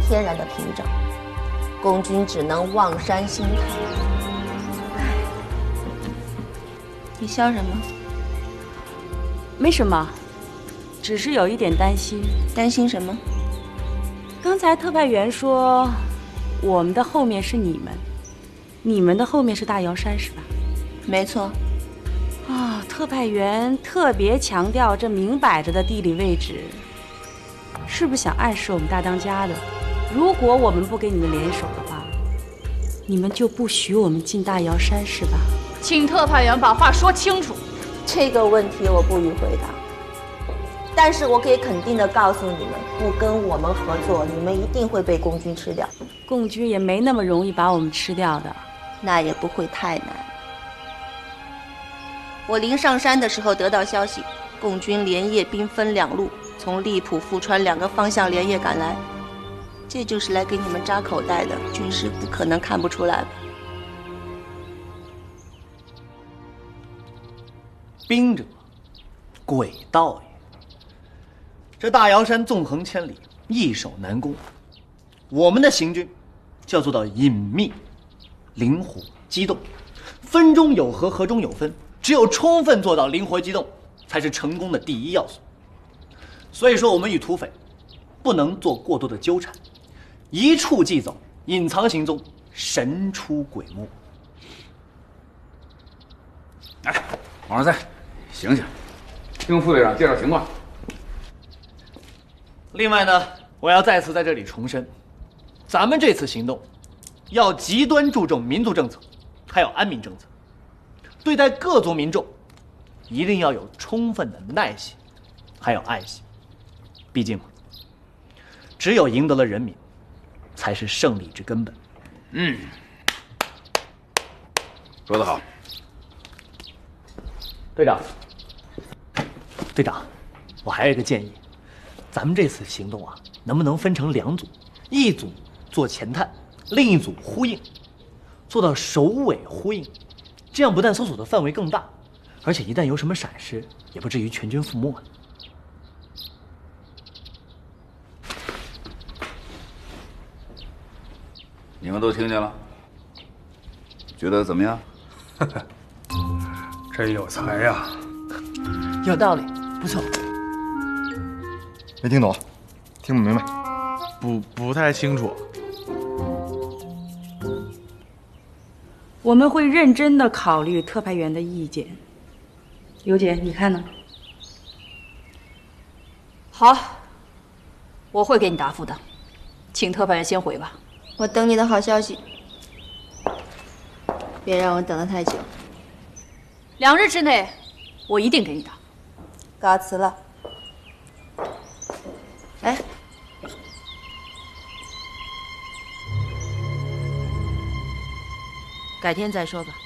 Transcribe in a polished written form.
天然的屏障，共军只能望山兴叹。唉，你笑什么？ 没什么，只是有一点担心。 担心什么？ 刚才特派员说，我们的后面是你们，你们的后面是大瑶山，是吧？ 没错。 特派员特别强调这明摆着的地理位置，是不是想暗示我们大当家的？如果我们不给你们联手的话，你们就不许我们进大瑶山，是吧？ 请特派员把话说清楚。 这个问题我不予回答，但是我可以肯定的告诉你们，不跟我们合作，你们一定会被共军吃掉。 共军也没那么容易把我们吃掉的， 那也不会太难。我临上山的时候得到消息，共军连夜兵分两路，从荔浦、富川两个方向连夜赶来，这就是来给你们扎口袋的，军师不可能看不出来吧？ 兵者，诡道也。这大瑶山纵横千里，易守难攻，我们的行军就要做到隐秘、灵活、机动，分中有合，合中有分。只有充分做到灵活机动，才是成功的第一要素。所以说，我们与土匪不能做过多的纠缠，一触即走，隐藏行踪，神出鬼没。 哎，王二赛，醒醒，听副队长介绍情况。 另外呢，我要再次在这里重申，咱们这次行动要极端注重民族政策，还有安民政策。对待各族民众，一定要有充分的耐心，还有爱心。毕竟，只有赢得了人民，才是胜利之根本。 说得好。 队长，队长，我还有一个建议，咱们这次行动啊，能不能分成两组，一组做前探，另一组呼应，做到首尾呼应。这样不但搜索的范围更大，而且一旦有什么闪失，也不至于全军覆没。 你们都听见了，觉得怎么样？ 真有才呀！ 有道理，不错。 没听懂，听不明白。 不太清楚。 我们会认真的考虑特派员的意见。刘姐，你看呢？ 好，我会给你答复的，请特派员先回吧。 我等你的好消息，别让我等得太久。 2日之内，我一定给你的。 告辞了。哎，改天再说吧。